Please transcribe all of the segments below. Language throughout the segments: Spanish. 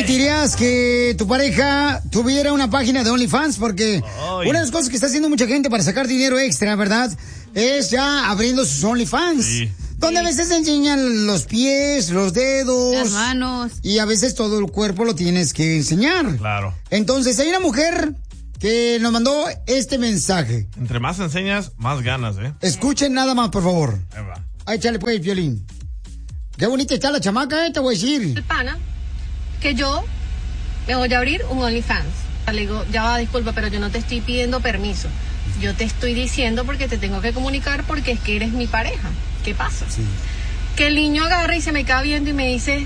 permitirías que tu pareja tuviera una página de OnlyFans? Porque una de las cosas que está haciendo mucha gente para sacar dinero extra, ¿verdad? Es ya abriendo sus OnlyFans. Sí. Donde a veces enseñan los pies, los dedos. Las manos. Y a veces todo el cuerpo lo tienes que enseñar. Claro. Entonces, hay una mujer que nos mandó este mensaje. Entre más enseñas, más ganas, ¿eh? Escuchen nada más, por favor. Ahí va. Ahí, échale pues, Violín. Qué bonita está la chamaca, te voy a decir. El pana, que yo me voy a abrir un OnlyFans. Le digo, ya va, disculpa, pero yo no te estoy pidiendo permiso. Yo te estoy diciendo porque te tengo que comunicar porque es que eres mi pareja. ¿Qué pasa? Sí. Que el niño agarra y se me queda viendo y me dice,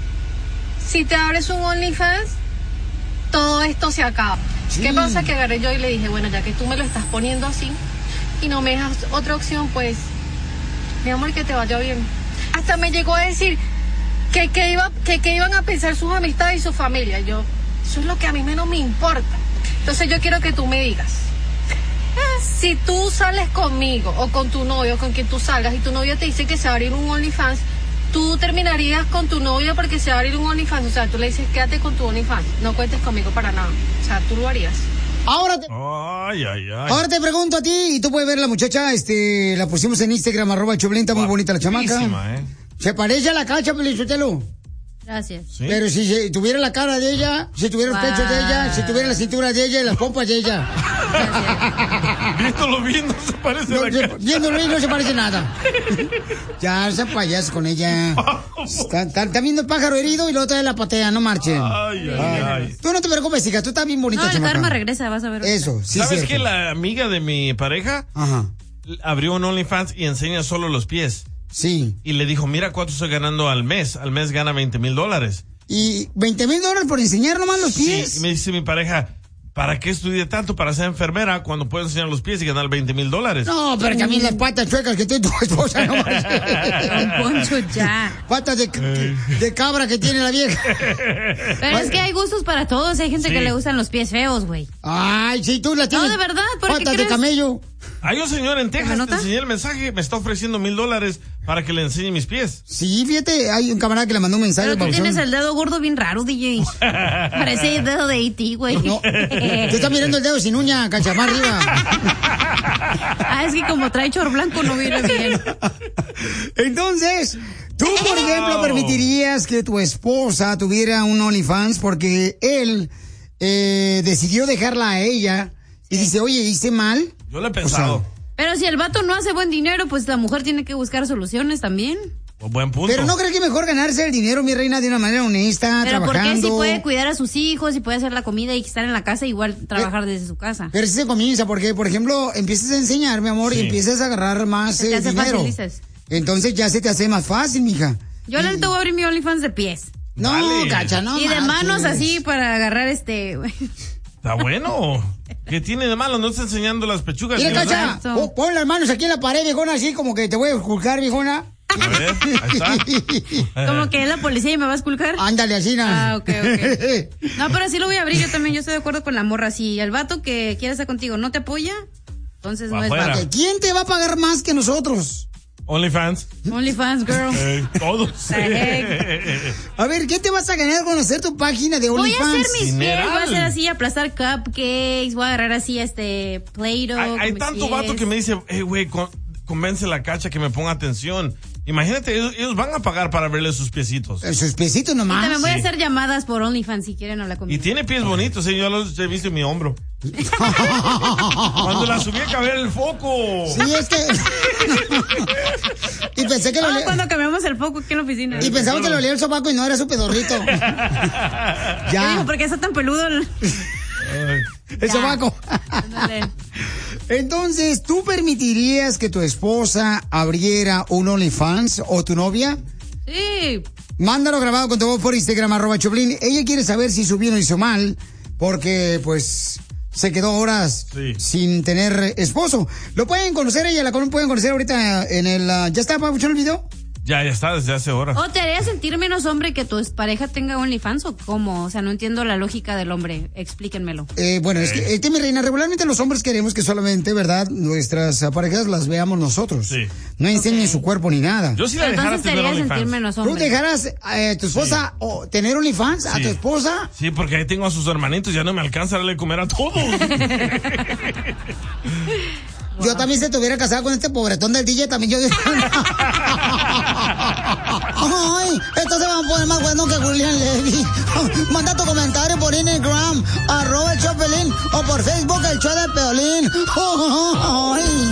si te abres un OnlyFans, todo esto se acaba. Sí. ¿Qué pasa? Que agarré yo y le dije, bueno, ya que tú me lo estás poniendo así y no me dejas otra opción, pues, mi amor, que te vaya bien. Hasta me llegó a decir que iban a pensar sus amistades y su familia. Yo, eso es lo que a mí menos me importa. Entonces yo quiero que tú me digas, si tú sales conmigo o con tu novio, con quien tú salgas, y tu novio te dice que se va a abrir un OnlyFans, tú terminarías con tu novio porque se va a abrir un OnlyFans. O sea, tú le dices, quédate con tu OnlyFans, no cuentes conmigo para nada. O sea, tú lo harías. Ahora te pregunto a ti, y tú puedes ver la muchacha, la pusimos en Instagram, @Choplin, está muy bonita la chamaca. Se parece a la Cacha, Pelichotelo. Gracias. ¿Sí? Pero si tuviera la cara de ella, si tuviera los pechos de ella, si tuviera la cintura de ella y las pompas de ella. Viéndolo bien, no se parece a la Cacha. Viéndolo bien, no se parece nada. Ya, se payaso con ella. Está viendo el pájaro herido y luego trae la patea, no marchen. Ay. Tú no te preocupes, hija, tú estás bien bonita, chamaca. No, el karma regresa, vas a ver. Eso, sí. ¿Sabes que la amiga de mi pareja abrió un OnlyFans y enseña solo los pies? Sí. Y le dijo, mira cuánto estoy ganando al mes. Al mes gana $20,000. ¿Y $20,000 por enseñar nomás los pies? Sí, y me dice mi pareja, ¿para qué estudié tanto para ser enfermera cuando puedo enseñar los pies y ganar $20,000? No, pero también las patas chuecas que tiene tu esposa, no más. Don Poncho, ya. Patas de cabra que tiene la vieja. Pero es que hay gustos para todos. Hay gente que le gustan los pies feos, güey. Ay, sí, tú la tienes. No, de verdad. ¿Por patas de camello. Hay un señor en Texas, te enseñé el mensaje, me está ofreciendo $1,000 para que le enseñe mis pies. Sí, fíjate, hay un camarada que le mandó un mensaje. Pero tú tienes el dedo gordo bien raro, DJ. Parece el dedo de E.T., güey. No, te estás mirando el dedo sin uña, Cacha, más arriba. Es que como trae chor blanco no viene bien. Entonces, tú, por ejemplo, permitirías que tu esposa tuviera un OnlyFans porque él decidió dejarla a ella y dice, oye, ¿hice mal? Yo lo he pensado. O sea, pero si el vato no hace buen dinero, pues la mujer tiene que buscar soluciones también. Buen punto. Pero ¿no crees que mejor ganarse el dinero, mi reina, de una manera honesta, pero trabajando? ¿por qué si puede cuidar a sus hijos y puede hacer la comida y estar en la casa, igual trabajar desde su casa? Pero si se comienza, porque, por ejemplo, empiezas a enseñar, mi amor, y empiezas a agarrar más se te hace dinero. Fácil, dices. Entonces ya se te hace más fácil, mija. Yo le voy a abrir mi OnlyFans de pies. No, Cacha, no. Y de manos así para agarrar Está bueno. ¿Qué tiene de malo? No está enseñando las pechugas. Mira, Cacha, pon las manos aquí en la pared, viejona, así como que te voy a esculcar, viejona. A ver, ahí está. Como que es la policía y me va a esculcar. Ándale, así, ¿no? Ok. No, pero sí lo voy a abrir yo también. Yo estoy de acuerdo con la morra. Si el vato que quiere estar contigo no te apoya, entonces no es vato. ¿Quién te va a pagar más que nosotros? OnlyFans, girl. Todos. A ver, ¿qué te vas a ganar con hacer tu página de OnlyFans? Voy a hacer mis pies, voy a hacer así, aplastar cupcakes, voy a agarrar así Play-Doh. Hay tanto vato que me dice, güey, convence la Cacha que me ponga atención. Imagínate, ellos van a pagar para verle sus piecitos. Sus piecitos nomás. Y también voy a hacer llamadas por OnlyFans si quieren hablar conmigo. Y tiene pies bonitos, yo los he visto en mi hombro. Cuando la subí a caber el foco. Sí, es que... Y pensé que cuando cambiamos el foco aquí en la oficina. Y pensaba que lo olía el sobaco y no era su pedorrito. Ya. Digo, ¿por qué está tan peludo el sobaco? Entonces, ¿tú permitirías que tu esposa abriera un OnlyFans o tu novia? Sí. Mándalo grabado con tu voz por Instagram, @Choplin. Ella quiere saber si hizo bien o hizo mal, porque, pues, se quedó horas sin tener esposo. Lo pueden conocer, ella la pueden conocer ahorita en el... ¿Ya está para escuchar el video? Ya está, desde hace horas. ¿O te haría sentir menos hombre que tu pareja tenga OnlyFans o cómo? O sea, no entiendo la lógica del hombre. Explíquenmelo. Bueno, es que mi reina, regularmente los hombres queremos que solamente, ¿verdad? Nuestras parejas las veamos nosotros. Sí. No enseñen su cuerpo ni nada. Yo sí la dejara tener OnlyFans. ¿Tú dejarás a tu esposa tener OnlyFans? ¿A tu esposa? Sí, porque ahí tengo a sus hermanitos, ya no me alcanza a darle de comer a todos. Yo también se estuviera casado con este pobretón del DJ, también yo... Ay, esto se va a poner más bueno que Julián Levy. Manda tu comentario por Instagram, @el Chopelín, o por Facebook, el show de Peolín. Ay.